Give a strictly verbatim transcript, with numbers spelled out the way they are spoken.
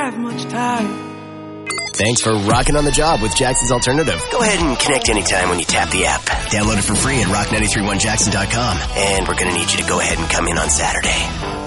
have much time. Thanks for rocking on the job with Jackson's Alternative. Go ahead and connect anytime when you tap the app. Download it for free at rock nine three one jackson dot com. And we're going to need you to go ahead and come in on Saturday.